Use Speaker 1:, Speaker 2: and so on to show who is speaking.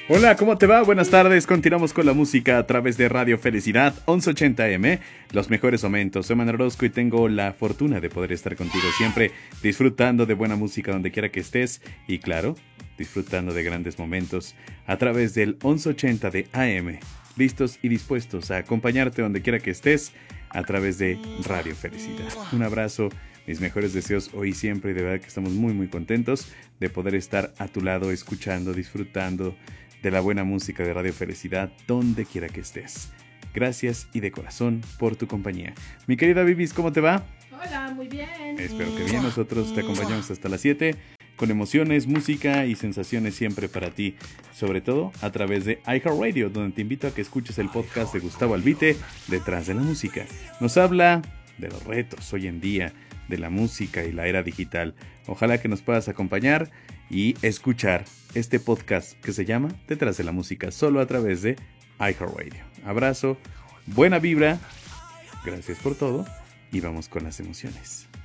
Speaker 1: Hola, ¿cómo te va? Buenas tardes. Continuamos con la música a través de Radio Felicidad 1180M. Los mejores momentos. Soy Manuel Orozco y tengo la fortuna de poder estar contigo siempre, disfrutando de buena música donde quiera que estés y, claro, disfrutando de grandes momentos a través del 1180 de AM. Listos y dispuestos a acompañarte donde quiera que estés a través de Radio Felicidad. Un abrazo, mis mejores deseos hoy y siempre, y de verdad que estamos muy contentos de poder estar a tu lado, escuchando, disfrutando de la buena música de Radio Felicidad donde quiera que estés. Gracias y de corazón por tu compañía. Mi querida Bibis, ¿cómo te va?
Speaker 2: Hola, muy bien.
Speaker 1: Espero que bien. Nosotros te acompañamos hasta las 7 con emociones, música y sensaciones siempre para ti, sobre todo a través de iHeartRadio, donde te invito a que escuches el podcast de Gustavo Albite, Detrás de la Música. Nos habla de los retos hoy en día, de la música y la era digital. Ojalá que nos puedas acompañar y escuchar este podcast que se llama Detrás de la Música, solo a través de iHeartRadio. Abrazo, buena vibra, gracias por todo y vamos con las emociones.